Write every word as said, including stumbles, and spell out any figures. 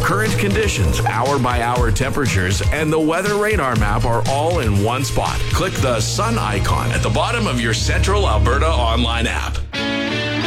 Current conditions, hour-by-hour temperatures, and the weather radar map are all in one spot. Click the sun icon at the bottom of your Central Alberta online app.